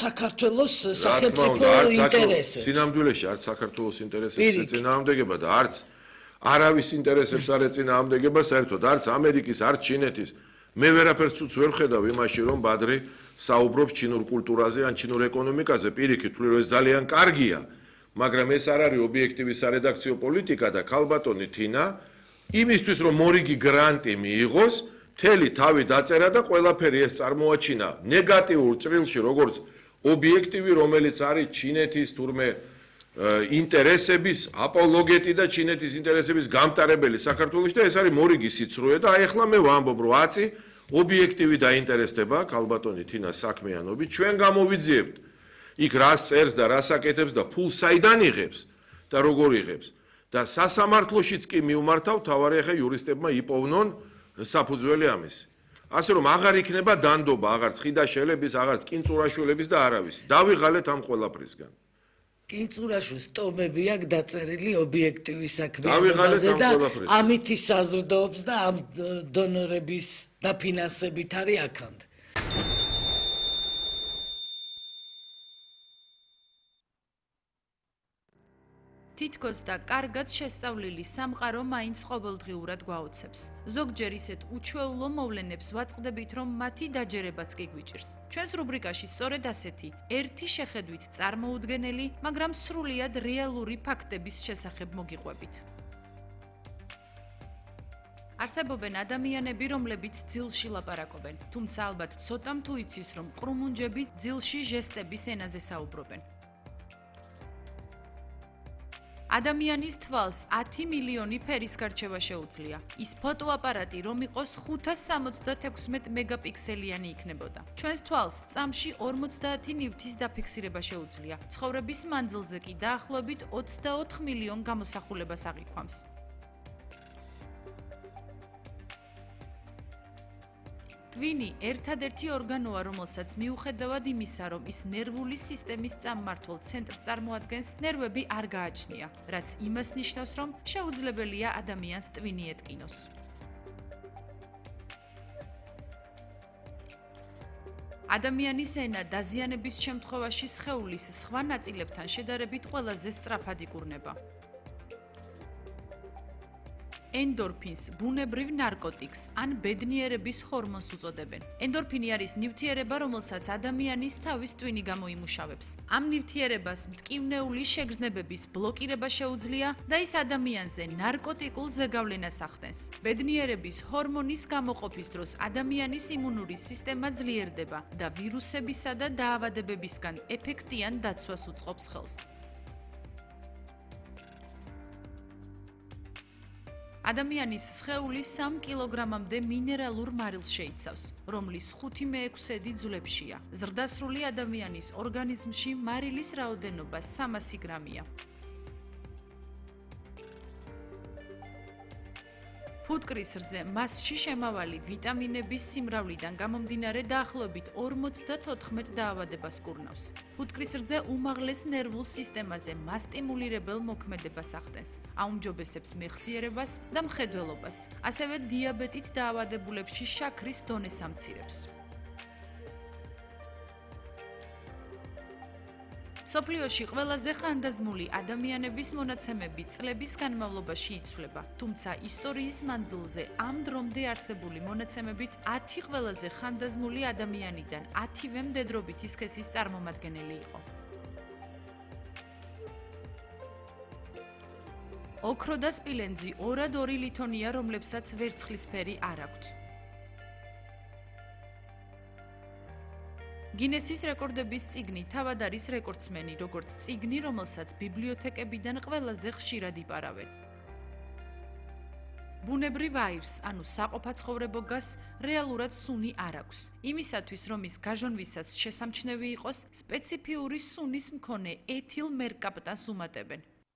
საქართველოს სახელმწიფო ინტერესებს. სინამდვილეში არც საქართველოს ინტერესებს ეწინააღმდეგება და არც არავის ინტერესებს არ ეწინააღმდეგება საერთოდ, არც ამერიკის, არც ჩინეთის. მე ვერაფერს უც ვერ ხედავ იმაში, რომ ბადრი საუბრობს ჩინურ კულტურაზე ან ჩინურ ეკონომიკაზე, პირიქით ვთვლი, რომ ეს ძალიან კარგია, მაგრამ ეს არ არის ობიექტივი სარედაქციო პოლიტიკა და ქალბატონი თინა იმისთვის, რომ მორიგი გრანტი მიიღოს, მთელი თავი დაწერა და ყველაფერი ეს წარმოაჩინა ნეგატიურ ჭრილში, როგორც ობიექტივი, რომელიც არის ჩინეთის თურმე ინტერესების აპოლოგეტი და ჩინეთის ინტერესების გამტარებელი საქართველოში და ეს არის მორიგი სიცრუე და აი ახლა მე ვამბობ, რომ აცი ობიექტივი დაინტერესდება ქალბატონი თინას საქმიანობით, ჩვენ გამოვიძიებთ იქ რას წერს და რას აკეთებს და ფულს საიდან იღებს და როგორ იღებს და სასამართლოშიც კი მივმართავ, თავარი ახლა იურისტებმა იპოვნონ საფუძველი ამისი. ასე რომ აღარ იქნება დანდობა, აღარც ხიდაშელების, აღარც კინწურაშვილების და არავის. დავიღალეთ ამ ყველაფრისგან. კინწურაშვილს ტომები აქვს დაწერილი ობიექტივი საქმიანობაზე და ამით ისაზრდოობს და ამ დონორების დაფინანსებით არის აქამდე. თითქოს და კარგად შესწავლილი სამყარო მაინც ყოველდღიურად გვაოცებს. ზოგჯერ ისეთ უჩვეულო მოვლენებს ვაწყდებით, რომ მათი დაჯერებაც კი გვიჭირს. ჩვენს რუბრიკაში სწორედ ასეთი ერთი შეხედვით წარმოუდგენელი, მაგრამ სრულიად რეალური ფაქტების შესახებ მოგიყვებით. არსებობენ ადამიანები, რომლებიც ძილში ლაპარაკობენ, თუმცა ალბათ ცოტამ თუ იცის, რომ ყრუმუნჯები ძილში ჟესტების ენაზე საუბრობენ. ადამიანის თვალს 10 მილიონი ფერის გარჩევა შეუძლია. ის ფოტოაპარატი, რომ იყოს 576 მეგაპიქსელიანი იქნებოდა. ჩვენს თვალს წამში 50 ნივთის დაფიქსირება შეუძლია. ცხოვრების მანძილზე კი დაახლოებით 24 მილიონ გამოსახულებას აღიქვამს. ტვინი ერთადერთი ორგანოა, რომელსაც მიუხედავად იმისა, რომ ის ნერვული სისტემის წამმართველ ცენტრს წარმოადგენს, ნერვები არ გააჩნია, რაც იმას ნიშნავს, რომ შეუძლებელია ადამიანს ტვინი ეტკინოს. ადამიანის ენა დაზიანების შემთხვევაში სხეულის სხვა ნაწილებთან შედარებით ყველაზე სწრაფად იკურნება. ენდორფინს ბუნებრივ ნარკოტიკს ან ბედნიერების ჰორმონს უწოდებენ. ენდორფინი არის ნივთიერება, რომელსაც ადამიანის თავის ტვინი გამოიმუშავებს. ამ ნივთიერებას მტკივნეული შეგრძნებების ბლოკირება შეუძლია და ის ადამიანზე ნარკოტიკულ ზეგავლენას ახდენს. ბედნიერების ჰორმონის გამოყოფის დროს ადამიანის იმუნური სისტემა ძლიერდება და ვირუსებისა და დაავადებებისგან ეფექტიან დაცვას უწყობს ხელს. ადამიანის სხეული 3 კილოგრამამდე მინერალურ მარილს შეიცავს, რომლის 5/6 ძვლებშია. ზრდასრული ადამიანის ორგანიზმში მარილის რაოდენობა 300 გრამია. ფუტკრის რძე მასში შემავალი ვიტამინების სიმრავლიდან გამომდინარე დაახლოებით 54 დაავადებას კურნავს. ფუტკრის რძე უმაღლეს ნერვულ სისტემაზე მასტიმულირებელ მოქმედებას ახდენს, აუმჯობესებს მეხსიერებას და მხედველობას, ასევე დიაბეტით დაავადებულებში შაქრის დონეს ამცირებს. სოფლიოში ყველაზე ხანდაზმული ადამიანების მონაცემები წლების განმავლობაში იცვლება, თუმცა ისტორიის მანძილზე ამ დრომდე არსებული მონაცემებით 10 ყველაზე ხანდაზმული ადამიანიდან 10-ვე მდედრობითი სქესის წარმომადგენელი იყო. ოქრო და სპილენძი ორად 2 ლითონია, რომლებსაც ვერცხლისფერი არ აქვთ. გინესის რეკორდების წიგნი თავად არის რეკორდსმენი, როგორც წიგნი, რომელსაც ბიბლიოთეკებიდან ყველაზე ხშირად იპარავენ. ბუნებრივ აირს, ანუ საყოფაცხოვრებო გაზს, რეალურად სუნი არ აქვს. იმისათვის, რომ ის გაჟონვისას შესამჩნევი იყოს, სპეციფიური სუნის მქონე ეთილ მერკაპტანს უმატებენ.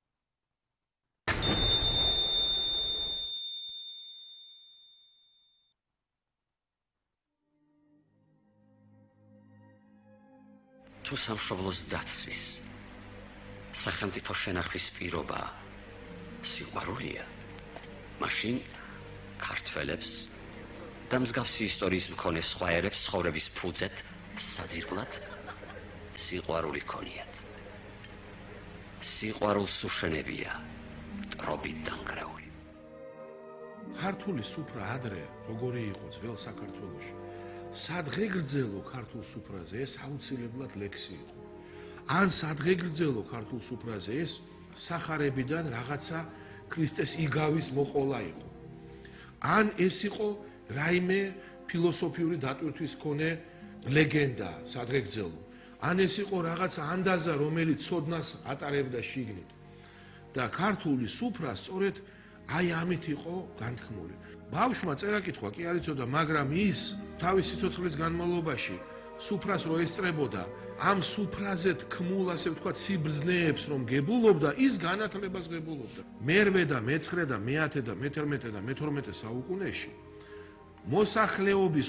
თუ სამშობლოს დაცვის, სახელმწიფო შენახვის პირობა სიყვარულია, მაშინ ქართველებს და მსგავსი ისტორიის მქონე სხვა ერებს ცხოვრების ფუძედ საძირკვლად სიყვარული ქონიათ. სიყვარულს უშენებია მტრობით დანგრეული. ქართული სუფრა ადრე როგორი იყო ძველ საქართველოში? სადღე გრძელო ქართულ სუფრაზე ეს აუცილებლად ლექსი იყო. ან სადღე გრძელო ქართულ სუფრაზე ეს სახარებიდან რაღაცა ქრისტეს იგავის მოყოლა იყო. ან ეს იყო რაიმე ფილოსოფიური დატვირთვის მქონე ლეგენდა სადღე გრძელო. ან ეს იყო რაღაცა ანდაზა, რომელიც ცოდნას ატარებდა შიგნით. და ქართული სუფრა სწორედ აი ამით იყო განთქმული. ბავშვმა წერა-კითხვა კი არ იცოდა, მაგრამ ის თავისი სიცოცხლის განმავლობაში სუფრას რო ესწრებოდა, ამ სუფრაზე თქმულ, ასე ვთქვათ, სიბრძნეებს რომ გებულობდა, ის განათლებას გებულობდა. მერვე და მე-9 და მე-10 და მე-11 და მე-12 საუკუნეში მოსახლეობის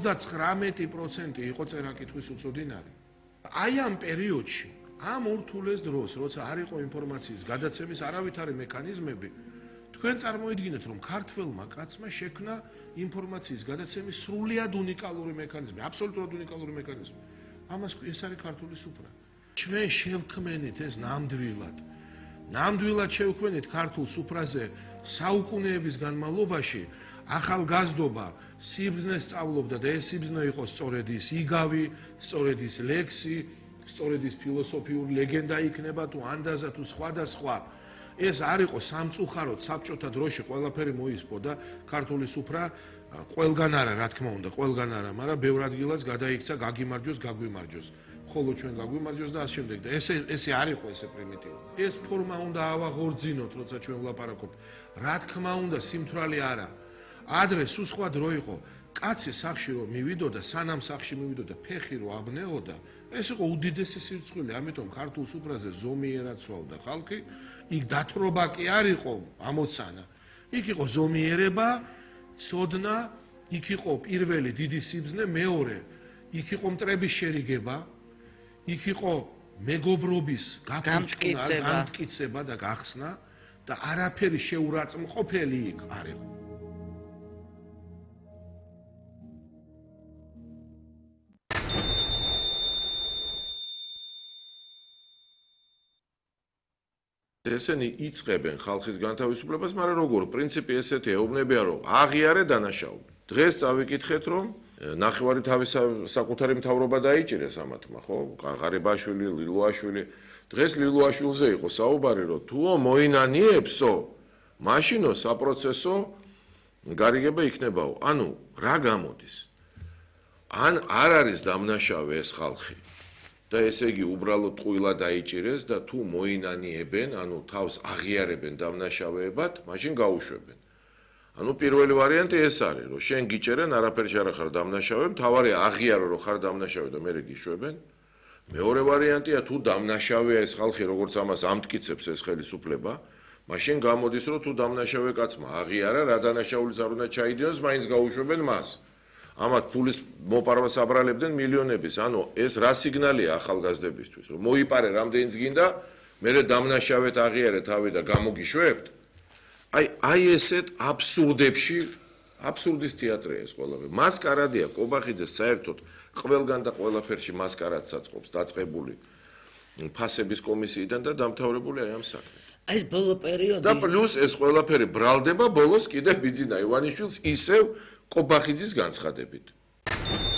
99% იყო წერა-კითხვის უწოდინარი. აი ამ პერიოდში, ამ ურთულეს დროს, როცა არ იყო ინფორმაციის გადაცემის არავითარი მექანიზმები, თქვენ წარმოიდგინეთ, რომ ქართველმა კაცმა შექმნა ინფორმაციის გადაცემის სრულიად უნიკალური მექანიზმი, აბსოლუტურად უნიკალური მექანიზმი. ამას ეს არის ქართული სუფრა. ჩვენ შევქმნით ეს ნამდვილად. ნამდვილად შევქმნით ქართულ სუფრაზე საუკუნეების განმავლობაში ახალგაზრდობა სიბრძნეს სწავლობდა და ეს სიბრძნე იყო სწორედ ის იგავი, სწორედ ის ლექსი, სწორედ ის ფილოსოფიური ლეგენდა იქნება თუ ანდაზა თუ სხვა და სხვა. ეს არ იყო სამწუხაროდ საბჭოთა დროში ყველაფერი მოისპო და ქართული სუფრა ყველგან არა, რა თქმა უნდა, ყველგან არა, მაგრამ ბევრ ადგილას გადაიქცა გაგიმარჯოს, გაგვიმარჯოს. ხოლო ჩვენ გაგვიმარჯოს და ამ შემდეგ და ესე არ იყო ესე პრიმიტიული. ეს ფორმა უნდა ავაღორძინოთ, როცა ჩვენ ვლაპარაკობთ. რა თქმა უნდა, სიმთვრალე არა. ადრე სულ სხვა დრო იყო. კაცი სახში რომ მივიდოდა, სანამ სახში მივიდოდა, ფეხი რომ აბნეოდა, ეს იყო უდიდესი სირცხვილი, ამიტომ ქართულ სუფრაზე ზომიერად სვავდა ხალხი. იქ დათრობა კი არ იყო ამოცანა. იქ იყო ზომიერება, ცოდნა, იქ იყო პირველი დიდი სიბრძნე, მეორე, იქ იყო მტრების შერიგება, იქ იყო მეგობრობის გამტკიცება და გახსნა და არაფერი შეურაცხმყოფელი იქ არ იყო. ესენი იწებენ ხალხის განთავისუფლებას, მაგრამ როგორ პრინციპი ესეთი ეუბნებიან, რომ აღიარე დანაშაული. დღეს წავიკითხეთ, რომ ნახევარი თავის საკუთარი მთავრობა დაიჭირეს ამათმა, ხო? ღარიბაშვილი, ლილუაშვილი. დღეს ლილუაშვილზე იყო საუბარი, რომ თუო მოინანიებსო, მაშინო საპროცესო გარიგება იქნებაო. ანუ რა გამოდის? ან არ არის დამნაშავე ეს ხალხი? და ესე იგი უბრალოდ ტყუილა დაიჭირეს და თუ მოინანიებენ, ანუ თავს აღიარებენ დამნაშავეებად, მაშინ გაუშვებენ. ანუ პირველი ვარიანტი ეს არის, რომ შენ გიჭერენ, არაფერი არ ხარ დამნაშავე, მთავარი აღიარო რომ ხარ დამნაშავე და მერე გიშვებენ. მეორე ვარიანტია თუ დამნაშავეა ეს ხალხი, როგორც ამას ამტკიცებს ეს ხელისუფლება, მაშინ გამოდის რომ თუ დამნაშავე კაცმა აღიარა, რა დანაშაულიც არ უნდა ჩაიდიოს, მაინც გაუშვებენ მას. ამათ ფულის მოპარვას აბრალებდნენ მილიონების. ანუ ეს რა სიგნალია ახალგაზრდებისთვის, რომ მოიპარე რამდენიც გინდა, მერე დამნაშავეთ აღიარე თავი და გამოგიშვებთ. აი ესეთ აბსურდებში, აბსურდის თეატრია ეს ყველაფერი. მასკარადია კობახიძეს საერთოდ ყველგან და ყველაფერში მასკარადს აწყობს დაწყებული ფასების კომისიიდან და დამთავრებული აი ამ საქმით. აი ეს ბოლო პერიოდი და პლუს ეს ყველაფერი ბრალდება ბოლოს კიდე ბიძინა ივანიშვილს ისევ კობახიძის განცხადებით.